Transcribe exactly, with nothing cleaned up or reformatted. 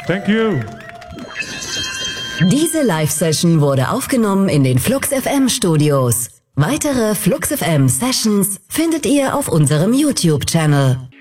Thank you. Diese Live-Session wurde aufgenommen in den Flux F M Studios. Weitere Flux F M Sessions findet ihr auf unserem YouTube-Channel.